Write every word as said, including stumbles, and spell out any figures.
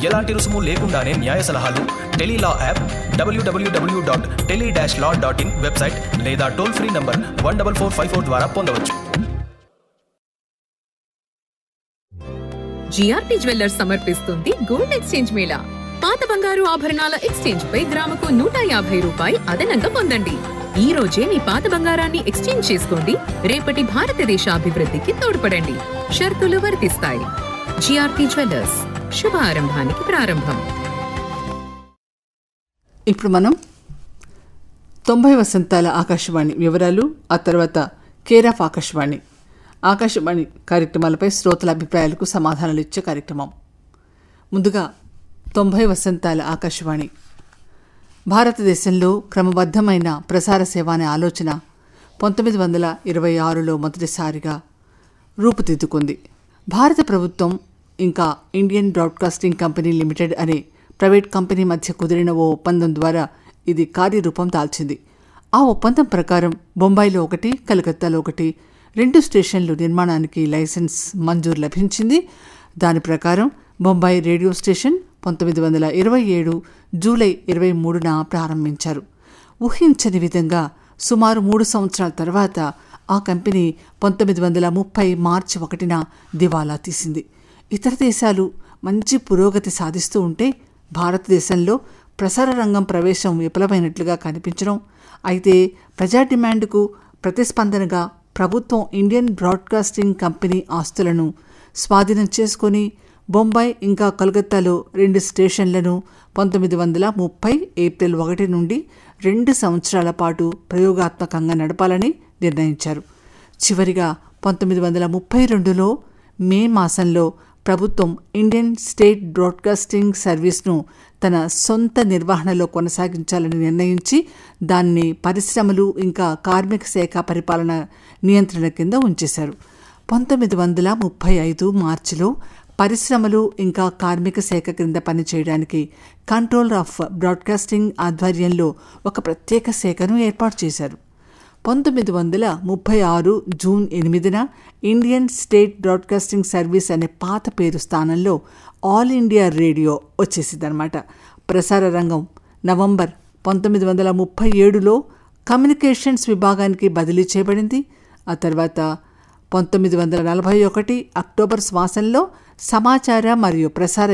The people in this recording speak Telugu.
ఎలాంటి రుసుము లేకుండానే న్యాయ సలహాలు Tele-Law app, WWW dot tele dash law dot in website లేదా toll free number one double four five four ద్వారా పొందవచ్చు. జిఆర్టీ జ్యువెల్లర్స్ సమర్పిస్తుంది గోల్డ్ ఎక్స్చేంజ్ మేళా. పాత బంగారు ఆభరణాల ఎక్స్చేంజ్ పై గ్రాముకు నూట యాభై రూపాయి అదనంగా పొందండి. ఈ రోజే మీ పాత బంగారాన్ని ఎక్స్చేంజ్ చేసుకోండి, రేపటి భారతదేశ అభివృద్ధికి తోడ్పడండి. షరతులు వర్తిస్తాయి. జిఆర్టీ జ్యువెల్లర్స్, శుభ ఆరంభానికి ప్రారంభం. ఇప్పుడు మనం తొంభై వసంతాల ఆకాశవాణి వివరాలు, ఆ తర్వాత కేర్ ఆఫ్ ఆకాశవాణి ఆకాశవాణి కార్యక్రమాలపై శ్రోతల అభిప్రాయాలకు సమాధానాలు ఇచ్చే కార్యక్రమం. ముందుగా తొంభై వసంతాల ఆకాశవాణి. భారతదేశంలో క్రమబద్ధమైన ప్రసార సేవ అనే ఆలోచన పంతొమ్మిది వందల ఇరవై ఆరులో మొదటిసారిగా రూపుదిద్దుకుంది. భారత ప్రభుత్వం ఇంకా ఇండియన్ బ్రాడ్కాస్టింగ్ కంపెనీ లిమిటెడ్ అనే ప్రైవేట్ కంపెనీ మధ్య కుదిరిన ఓ ఒప్పందం ద్వారా ఇది కార్యరూపం దాల్చింది. ఆ ఒప్పందం ప్రకారం బొంబాయిలో ఒకటి, కలకత్తాలో ఒకటి రెండు స్టేషన్లు నిర్మాణానికి లైసెన్స్ మంజూరు లభించింది. దాని ప్రకారం బొంబాయి రేడియో స్టేషన్ పంతొమ్మిది వందల ఇరవై ఏడు జూలై ఇరవై మూడున ప్రారంభించారు. ఊహించని విధంగా సుమారు మూడు సంవత్సరాల తర్వాత ఆ కంపెనీ పంతొమ్మిది వందల ముప్పై మార్చి ఒకటిన దివాలా తీసింది. ఇతర దేశాలు మంచి పురోగతి సాధిస్తూ ఉంటే భారతదేశంలో ప్రసార రంగం ప్రవేశం విఫలమైనట్లుగా కనిపించడం, అయితే ప్రజా డిమాండ్కు ప్రతిస్పందనగా ప్రభుత్వం ఇండియన్ బ్రాడ్కాస్టింగ్ కంపెనీ ఆస్తులను స్వాధీనం చేసుకుని బొంబాయి ఇంకా కలకత్తాలో రెండు స్టేషన్లను పంతొమ్మిది వందల ముప్పై ఏప్రిల్ ఒకటి నుండి రెండు సంవత్సరాల పాటు ప్రయోగాత్మకంగా నడపాలని నిర్ణయించారు. చివరిగా పంతొమ్మిది వందల ముప్పై రెండులో మే మాసంలో ప్రభుత్వం ఇండియన్ స్టేట్ బ్రాడ్కాస్టింగ్ సర్వీస్ను తన సొంత నిర్వహణలో కొనసాగించాలని నిర్ణయించి దాన్ని పరిశ్రమలు ఇంకా కార్మిక శాఖ పరిపాలన నియంత్రణ కింద ఉంచేశారు. పంతొమ్మిది వందల ముప్పై ఐదు మార్చిలో పరిశ్రమలు ఇంకా కార్మిక శాఖ క్రింద పనిచేయడానికి కంట్రోలర్ ఆఫ్ బ్రాడ్కాస్టింగ్ ఆధ్వర్యంలో ఒక ప్రత్యేక శాఖను ఏర్పాటు చేశారు. పంతొమ్మిది వందల ముప్పై ఆరు జూన్ ఎనిమిదిన ఇండియన్ స్టేట్ బ్రాడ్కాస్టింగ్ సర్వీస్ అనే పాత పేరు స్థానంలో ఆల్ ఇండియా రేడియో వచ్చేసిందనమాట. ప్రసార రంగం నవంబర్ పంతొమ్మిది వందల ముప్పై ఏడులో కమ్యూనికేషన్స్ విభాగానికి బదిలీ చేయబడింది. ఆ తర్వాత పంతొమ్మిది వందల నలభై ఒకటి అక్టోబర్ మాసంలో సమాచార మరియు ప్రసార